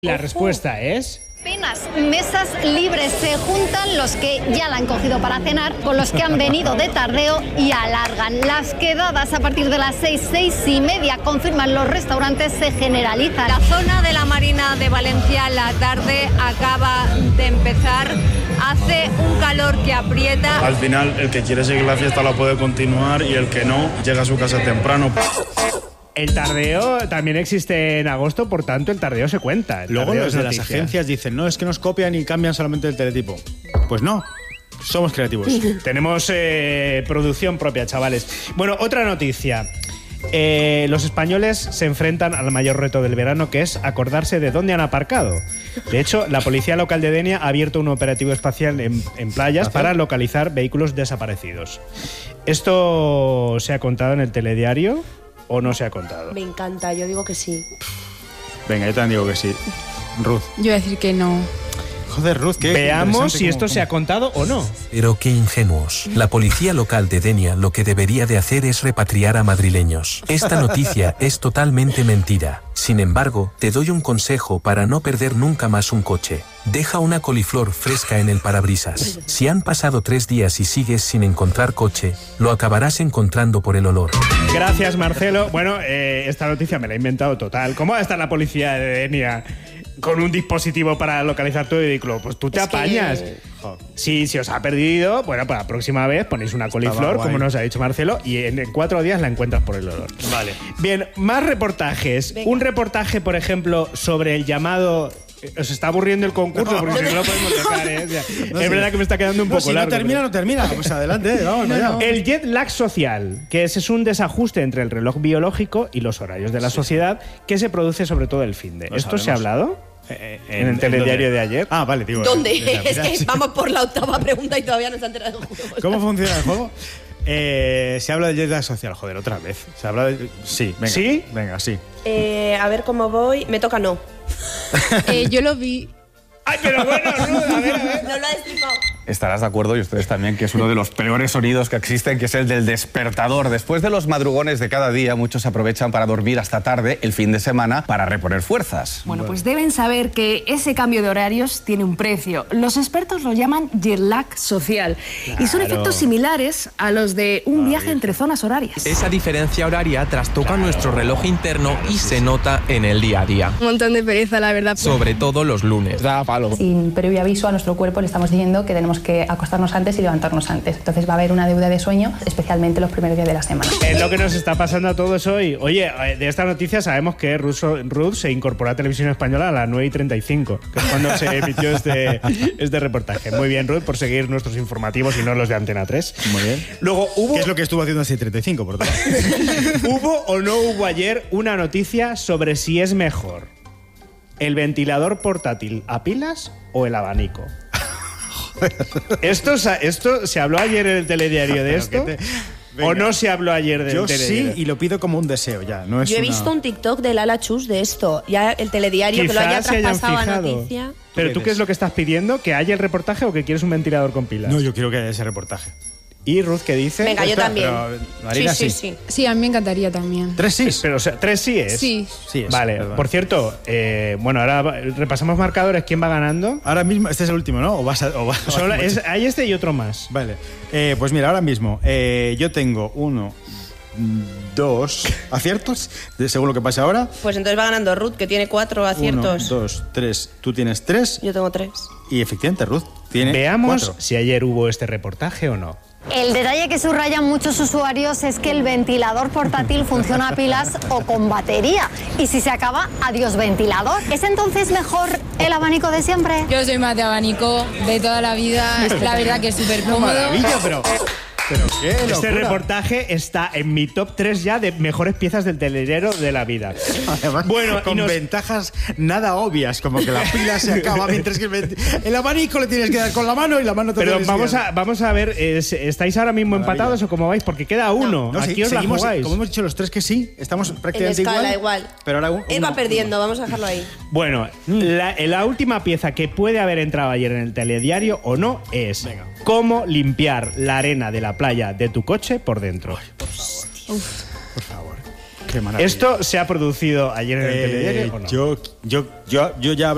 La respuesta es... Apenas mesas libres, se juntan los que ya la han cogido para cenar con los que han venido de tardeo y alargan. Las quedadas a partir de las 6:30, confirman los restaurantes, se generalizan. La zona de la Marina de Valencia, la tarde acaba de empezar, hace un calor que aprieta. Al final, el que quiere seguir la fiesta la puede continuar y el que no, llega a su casa temprano. El tardeo también existe en agosto, por tanto el tardeo se cuenta. Luego los de las agencias dicen, no, es que nos copian y cambian solamente el teletipo. Pues no, somos creativos. Tenemos producción propia, chavales. Bueno, otra noticia. Los españoles se enfrentan al mayor reto del verano, que es acordarse de dónde han aparcado. De hecho, la policía local de Denia ha abierto un operativo espacial en playas para localizar vehículos desaparecidos. ¿Esto se ha contado en el telediario o no se ha contado? Me encanta, yo digo que sí. Venga, yo también digo que sí. Ruth. Yo voy a decir que no. Joder, Ruth, qué Veamos si esto se ha contado o no. Pero qué ingenuos. La policía local de Denia lo que debería de hacer es repatriar a madrileños. Esta noticia es totalmente mentira. Sin embargo, te doy un consejo para no perder nunca más un coche. Deja una coliflor fresca en el parabrisas. Si han pasado 3 días y sigues sin encontrar coche, lo acabarás encontrando por el olor. Gracias, Marcelo. Bueno, esta noticia me la he inventado total. ¿Cómo va a estar la policía de Denia con un dispositivo para localizar tu vehículo? Pues tú te apañas. Si os ha perdido, bueno, para la próxima vez ponéis una coliflor, como nos ha dicho Marcelo, y en 4 días la encuentras por el olor. Vale. Bien, más reportajes. Venga. Un reportaje, por ejemplo, sobre el llamado... Os está aburriendo el concurso, porque si no lo podemos dejar, ¿eh? O sea, es verdad que me está quedando un poco si largo. no termina. Pues adelante, vamos. No. El jet lag social, que es un desajuste entre el reloj biológico y los horarios de la sociedad, que se produce sobre todo el finde. ¿Esto se ha hablado? ¿En el telediario de ayer? Ah, vale, digo. ¿Dónde? Mira, Es que sí. vamos por la 8ª pregunta y todavía no se ha enterado del juego. ¿Cómo funciona el juego? Se habla de jet lag social, joder, otra vez. Se habla de... Sí, venga. ¿Sí? Venga, sí. A ver cómo voy. Me toca no. Yo lo vi. ¡Ay, pero bueno, Ruth, a ver! No lo ha destripado. Estarás de acuerdo, y ustedes también, que es uno de los peores sonidos que existen, que es el del despertador. Después de los madrugones de cada día, muchos aprovechan para dormir hasta tarde el fin de semana para reponer fuerzas. Bueno, pues deben saber que ese cambio de horarios tiene un precio. Los expertos lo llaman jet lag social. Y son efectos similares a los de un viaje entre zonas horarias. Esa diferencia horaria trastoca nuestro reloj interno y se nota en el día a día. Un montón de pereza, la verdad. Sobre todo los lunes. Da palo. Sin previo aviso a nuestro cuerpo le estamos diciendo que tenemos que acostarnos antes y levantarnos antes. Entonces va a haber una deuda de sueño, especialmente los primeros días de la semana. Es lo que nos está pasando a todos hoy. Oye, de esta noticia sabemos que Ruth se incorporó a Televisión Española a las 9:35, que es cuando se emitió este reportaje. Muy bien, Ruth, por seguir nuestros informativos y no los de Antena 3. Muy bien. Luego, ¿Qué es lo que estuvo haciendo a 6:35, por tanto? ¿Hubo o no hubo ayer una noticia sobre si es mejor el ventilador portátil a pilas o el abanico? ¿Esto se habló ayer en el telediario de esto? ¿O no se habló ayer del telediario? Yo sí, y lo pido como un deseo ya. No es Yo he visto un TikTok de Lala Chus de esto. Ya el telediario que lo haya traspasado a noticia. ¿Pero tú qué es lo que estás pidiendo? ¿Que haya el reportaje o que quieres un ventilador con pilas? No, yo quiero que haya ese reportaje. ¿Y Ruth qué dice? Venga, yo también. Pero, Marina, sí. Sí, a mí me encantaría también. 3 sí. Pero, o sea, 3 sí es. Sí. Sí es, vale, perdón. por cierto, bueno, ahora repasamos marcadores. ¿Quién va ganando? Ahora mismo, este es el último, ¿no? Hay este y otro más. Vale. Pues mira, ahora mismo yo tengo 1, 2 aciertos, según lo que pasa ahora. Pues entonces va ganando Ruth, que tiene 4 aciertos. 1, 2, 3. Tú tienes 3. Yo tengo 3. Y efectivamente, Ruth tiene Veamos 4. si ayer hubo este reportaje o no. El detalle que subrayan muchos usuarios es que el ventilador portátil funciona a pilas o con batería. Y si se acaba, adiós ventilador. ¿Es entonces mejor el abanico de siempre? Yo soy más de abanico de toda la vida. La verdad que es súper cómodo. Maravilla, pero qué locura. Este reportaje está en mi top 3 ya de mejores piezas del telediario de la vida. Además, bueno, con ventajas nada obvias, como que la pila se acaba mientras que el abanico le tienes que dar con la mano y la mano te Pero tienes vamos a ver, ¿estáis ahora mismo empatados o cómo vais? Porque queda uno. Aquí os la jugáis. Como hemos dicho los 3 que sí, estamos prácticamente En escala igual. Pero ahora Él va perdiendo, vamos a dejarlo ahí. Bueno, la última pieza que puede haber entrado ayer en el telediario o no es cómo limpiar la arena de la playa de tu coche por dentro. Por favor. Qué maravilla. ¿Esto se ha producido ayer en el telediario o no? Yo ya